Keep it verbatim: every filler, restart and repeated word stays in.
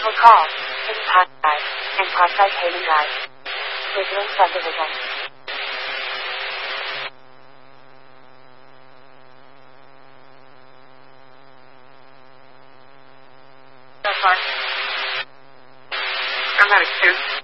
Arrival call. Hidden Path Drive. And Prospect Haven Drive. Bridgeland Subdivision. So far. I'm having two.